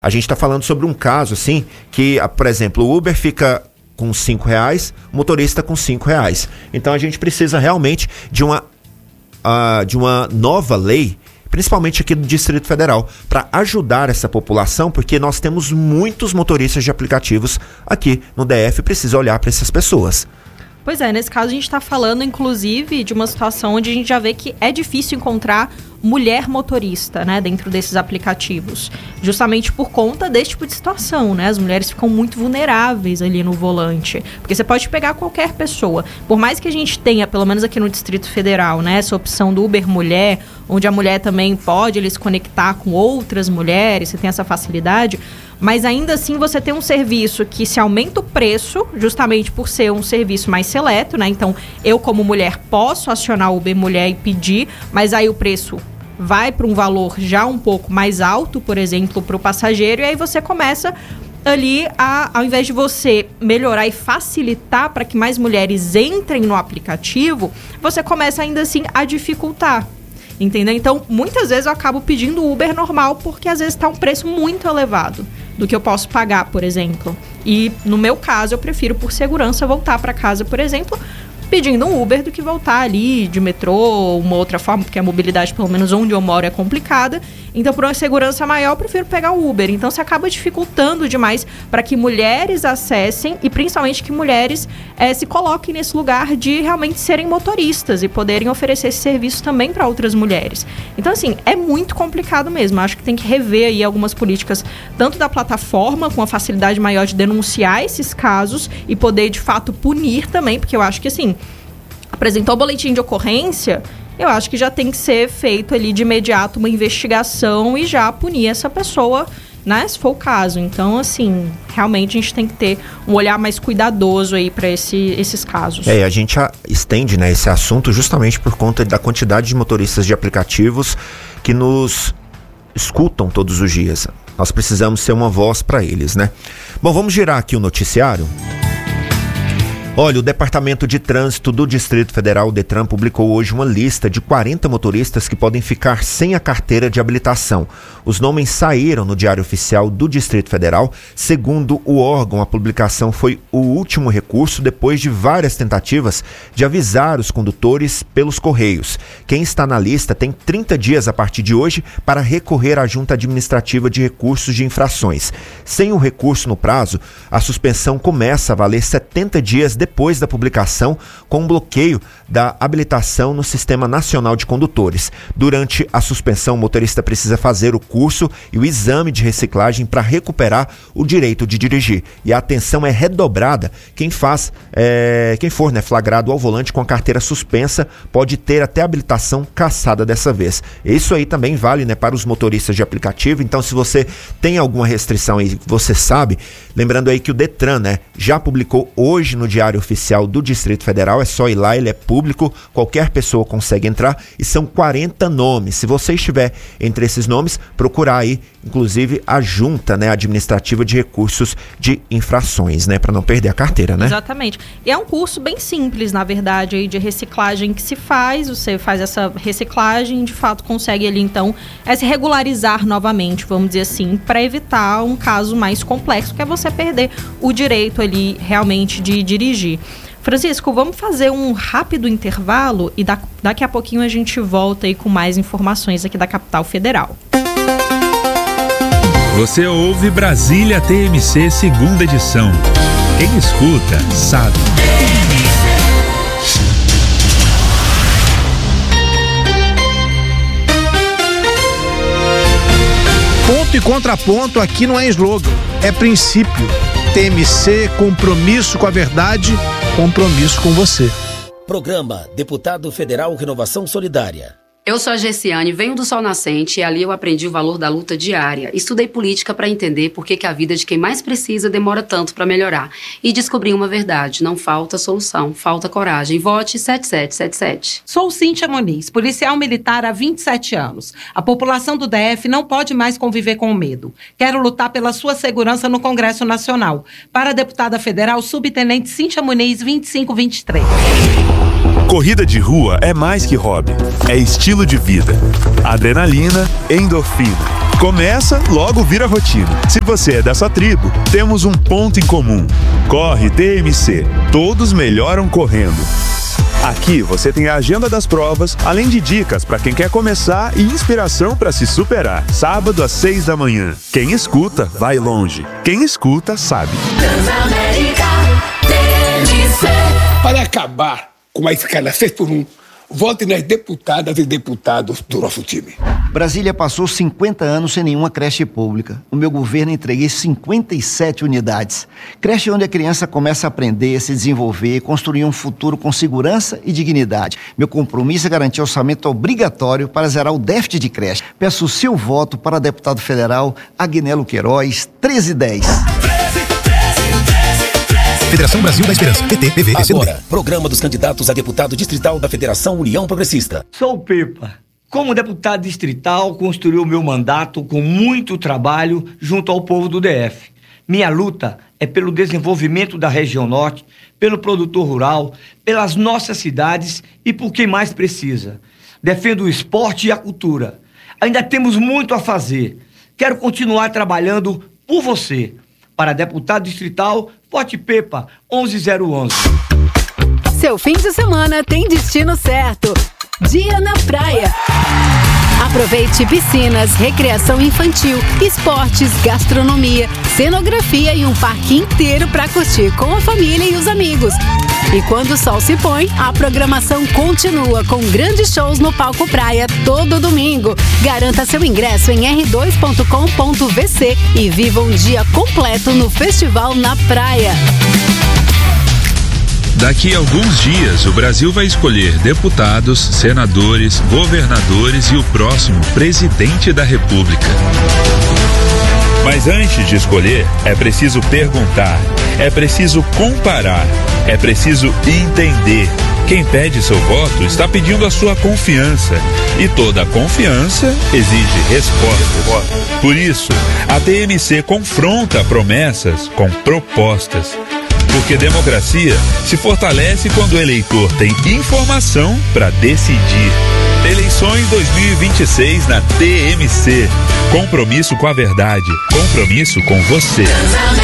A gente está falando sobre um caso, assim, que, por exemplo, o Uber fica com R$5, o motorista com R$5. Então a gente precisa realmente de uma nova lei, principalmente aqui do Distrito Federal, para ajudar essa população, porque nós temos muitos motoristas de aplicativos aqui no DF, precisa olhar para essas pessoas. Pois é, nesse caso a gente está falando, inclusive, de uma situação onde a gente já vê que é difícil encontrar mulher motorista, né, dentro desses aplicativos, justamente por conta desse tipo de situação, né, as mulheres ficam muito vulneráveis ali no volante, porque você pode pegar qualquer pessoa, por mais que a gente tenha, pelo menos aqui no Distrito Federal, né, essa opção do Uber Mulher, onde a mulher também pode se conectar com outras mulheres, você tem essa facilidade, mas ainda assim você tem um serviço que se aumenta o preço, justamente por ser um serviço mais seleto, né? Então, eu como mulher posso acionar o Uber Mulher e pedir, mas aí o preço vai para um valor já um pouco mais alto, por exemplo, para o passageiro, e aí você começa ali, ao invés de você melhorar e facilitar para que mais mulheres entrem no aplicativo, você começa ainda assim a dificultar. Entendeu? Então, muitas vezes eu acabo pedindo Uber normal porque às vezes está um preço muito elevado do que eu posso pagar, por exemplo. E no meu caso, eu prefiro, por segurança, voltar para casa, por exemplo, pedindo um Uber do que voltar ali de metrô, uma outra forma, porque a mobilidade, pelo menos onde eu moro, é complicada. Então, por uma segurança maior, eu prefiro pegar o Uber. Então, você acaba dificultando demais para que mulheres acessem e, principalmente, que mulheres se coloquem nesse lugar de realmente serem motoristas e poderem oferecer esse serviço também para outras mulheres. Então, assim, é muito complicado mesmo. Acho que tem que rever aí algumas políticas, tanto da plataforma, com a facilidade maior de denunciar esses casos e poder, de fato, punir também, porque eu acho que, assim, apresentou o boletim de ocorrência, eu acho que já tem que ser feito ali de imediato uma investigação e já punir essa pessoa, né, se for o caso. Então, assim, realmente a gente tem que ter um olhar mais cuidadoso aí para esses casos. A gente estende, né, esse assunto justamente por conta da quantidade de motoristas de aplicativos que nos escutam todos os dias. Nós precisamos ser uma voz para eles, né? Bom, vamos girar aqui o noticiário. Olha, o Departamento de Trânsito do Distrito Federal, o Detran, publicou hoje uma lista de 40 motoristas que podem ficar sem a carteira de habilitação. Os nomes saíram no Diário Oficial do Distrito Federal. Segundo o órgão, a publicação foi o último recurso depois de várias tentativas de avisar os condutores pelos correios. Quem está na lista tem 30 dias a partir de hoje para recorrer à Junta Administrativa de Recursos de Infrações. Sem o recurso no prazo, a suspensão começa a valer 70 dias depois da publicação, com um bloqueio da habilitação no Sistema Nacional de Condutores. Durante a suspensão, o motorista precisa fazer o curso e o exame de reciclagem para recuperar o direito de dirigir. E a atenção é redobrada. Quem for, né, flagrado ao volante com a carteira suspensa pode ter até a habilitação cassada dessa vez. Isso aí também vale, né, para os motoristas de aplicativo. Então, se você tem alguma restrição aí, você sabe, lembrando aí que o Detran, né, já publicou hoje no Diário Oficial do Distrito Federal, é só ir lá, ele é público, qualquer pessoa consegue entrar, e são 40 nomes. Se você estiver entre esses nomes, procurar aí, inclusive, a Junta, né, Administrativa de Recursos de Infrações, né, para não perder a carteira, né? Exatamente. E é um curso bem simples, na verdade, aí, de reciclagem que se faz, você faz essa reciclagem, de fato consegue ali, então, se regularizar novamente, vamos dizer assim, para evitar um caso mais complexo, que é você perder o direito ali, realmente, de dirigir. Francisco, vamos fazer um rápido intervalo e daqui a pouquinho a gente volta aí com mais informações aqui da Capital Federal. Você ouve Brasília TMC, segunda edição. Quem escuta, sabe. Ponto e contraponto aqui não é slogan, é princípio. TMC, compromisso com a verdade, compromisso com você. Programa Deputado Federal Renovação Solidária. Eu sou a Gessiane, venho do Sol Nascente e ali eu aprendi o valor da luta diária. Estudei política para entender por que a vida de quem mais precisa demora tanto para melhorar. E descobri uma verdade, não falta solução, falta coragem. Vote 7777. Sou Cíntia Muniz, policial militar há 27 anos. A população do DF não pode mais conviver com o medo. Quero lutar pela sua segurança no Congresso Nacional. Para a deputada federal, subtenente Cíntia Muniz, 2523. Corrida de rua é mais que hobby, é estilo de vida. Adrenalina, endorfina. Começa, logo vira rotina. Se você é dessa tribo, temos um ponto em comum. Corre TMC. Todos melhoram correndo. Aqui você tem a agenda das provas, além de dicas para quem quer começar e inspiração para se superar. Sábado às 6 da manhã. Quem escuta, vai longe. Quem escuta, sabe. Para acabar com a escala 6x1, vote nas deputadas e deputados do nosso time. Brasília passou 50 anos sem nenhuma creche pública. No meu governo, entreguei 57 unidades. Creche onde a criança começa a aprender, se desenvolver e construir um futuro com segurança e dignidade. Meu compromisso é garantir orçamento obrigatório para zerar o déficit de creche. Peço o seu voto para deputado federal Agnello Queiroz, 1310. Federação Brasil da Esperança, PT, PV, Agora, programa dos candidatos a deputado distrital da Federação União Progressista. Sou o Pepa. Como deputado distrital, construí o meu mandato com muito trabalho junto ao povo do DF. Minha luta é pelo desenvolvimento da região norte, pelo produtor rural, pelas nossas cidades e por quem mais precisa. Defendo o esporte e a cultura. Ainda temos muito a fazer. Quero continuar trabalhando por você. Para deputado distrital, vote Pepa 11011. Seu fim de semana tem destino certo. Dia na praia. Aproveite piscinas, recreação infantil, esportes, gastronomia, cenografia e um parque inteiro para curtir com a família e os amigos. E quando o sol se põe, a programação continua com grandes shows no Palco Praia todo domingo. Garanta seu ingresso em r2.com.vc e viva um dia completo no Festival na Praia. Daqui a alguns dias, o Brasil vai escolher deputados, senadores, governadores e o próximo presidente da República. Mas antes de escolher, é preciso perguntar, é preciso comparar, é preciso entender. Quem pede seu voto está pedindo a sua confiança. E toda confiança exige resposta. Por isso, a TMC confronta promessas com propostas. Porque democracia se fortalece quando o eleitor tem informação para decidir. Eleições 2026 na TMC. Compromisso com a verdade. Compromisso com você.